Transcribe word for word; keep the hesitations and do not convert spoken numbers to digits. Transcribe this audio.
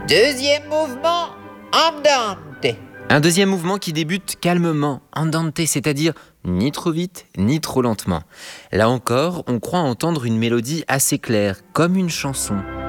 Deuxième mouvement, andante. Un deuxième mouvement qui débute calmement, andante, c'est-à-dire ni trop vite, ni trop lentement. Là encore, on croit entendre une mélodie assez claire, comme une chanson.